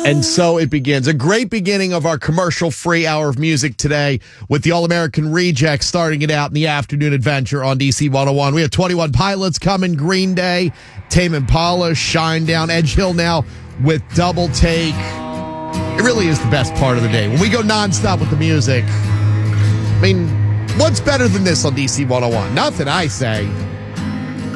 And so it begins. A great beginning of our commercial-free hour of music today with the All-American Rejects starting it out in the afternoon adventure on DC 101. We have 21 Pilots coming, Green Day, Tame Impala, Shinedown, Edge Hill now with Double Take. It really is the best part of the day. When we go nonstop with the music, I mean, what's better than this on DC 101? Nothing, I say.